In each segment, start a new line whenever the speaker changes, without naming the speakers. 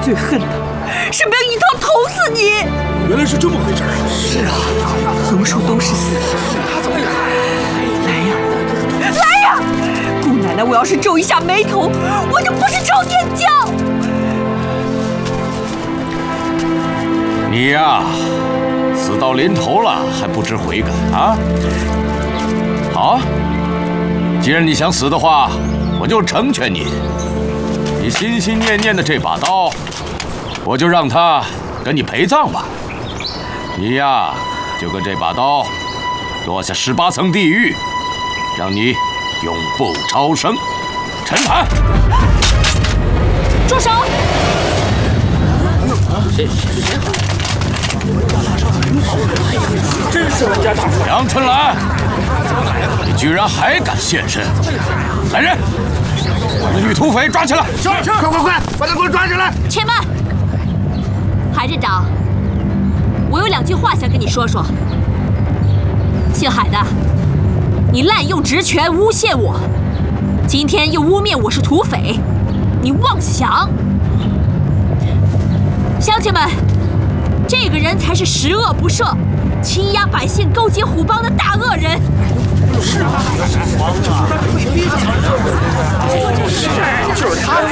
最恨的是没有一头捅死你。
原来是这么回事。
是啊，横竖都是死。
他怎么敢？
来呀！姑奶奶，我要是皱一下眉头，我就不是朝天椒。
你呀，死到临头了还不知悔改啊！好，既然你想死的话，我就成全你。你心心念念的这把刀，我就让它跟你陪葬吧。你呀，就跟这把刀落下18层地狱，让你永不超生。陈坦，
住手！
真是文家大叔
杨春兰，你居然还敢现身！来人，把那女土匪抓起来！
是，快，把他给我抓起来！
且慢，海镇长，我有2句话想跟你说说。姓海的，你滥用职权诬陷我，今天又污蔑我是土匪，你妄想！乡亲们，这个人才是十恶不赦、欺压百姓、勾结虎帮的大恶人。
是啊，就是他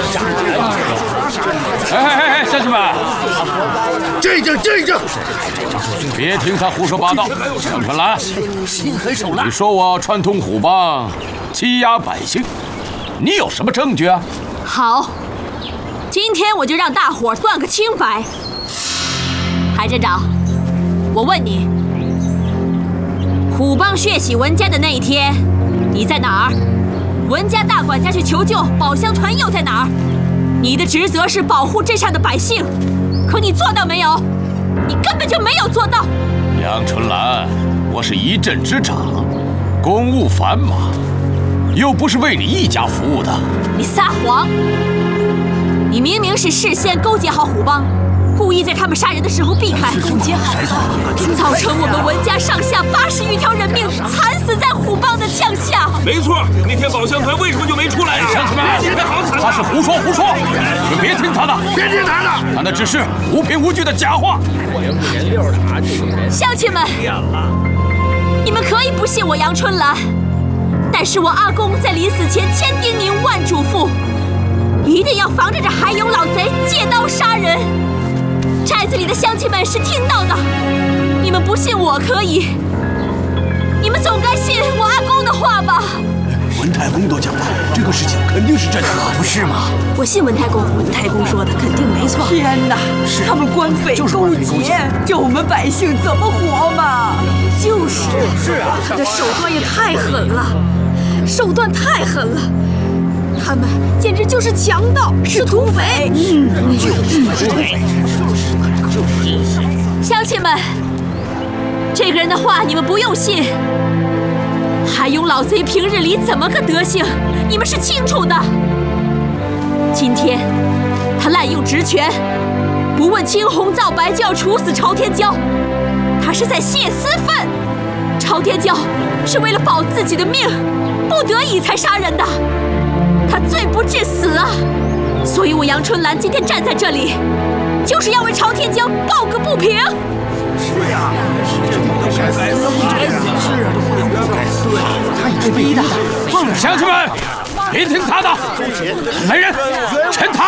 哎，乡亲们，
这正，
别听他胡说八道。杨春兰，
心狠手辣。
你说我串通虎帮，欺压百姓，你有什么证据啊？
好，今天我就让大伙儿断个清白。海镇长，我问你，虎帮血洗文家的那一天，你在哪儿？文家大管家去求救，宝香团又在哪儿？你的职责是保护镇上的百姓，可你做到没有？你根本就没有做到。
杨春兰，我是一镇之长，公务繁忙，又不是为你一家服务的。
你撒谎！你明明是事先勾结好虎帮，故意在他们杀人的时候避开，勾结好的，造成我们文家上下80余条人命惨死在虎帮的枪下。
没错，那天宝香团为什么就没出来？
乡亲们，他是胡说，你们别听他的，他那只是无凭无据的假话。
乡亲们，你们可以不信我杨春兰，但是我阿公在临死前千叮咛万嘱咐，一定要防着这海勇老贼借刀杀人。寨子里的乡亲们是听到的，你们不信我可以，你们总该信我阿公的话吧？
文太公都讲了，这个事情肯定是真的，可不是吗？
我信文太公，文太公说的肯定没错。
天哪，他们官匪勾结，叫我们百姓怎么活嘛？
是啊，他的手段也太狠了，手段太狠了。他们简直就是强盗，是土匪。就是土匪。乡亲们，这个人的话你们不用信。海勇老贼平日里怎么个德行，你们是清楚的。今天他滥用职权，不问青红皂白就要处死朝天椒，他是在泄私愤。朝天椒是为了保自己的命，不得已才杀人的。他罪不至死啊！所以我杨春兰今天站在这里，就是要为朝天椒抱个不平。
是呀，该死，是啊，不该死，他也是逼的。
乡亲们，别听他的，来人，陈坦。